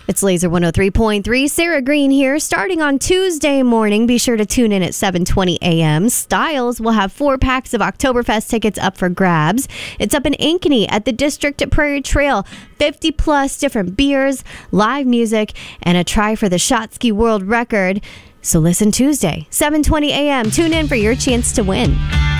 It's Laser 103.3. Sarah Green here. Starting on Tuesday morning, be sure to tune in at 7:20 a.m. Styles will have 4 packs of Oktoberfest tickets up for grabs. It's up in Ankeny at the District at Prairie Trail. 50 plus different beers, live music, and a try for the Shotski World Record. So listen Tuesday, 7:20 a.m. Tune in for your chance to win.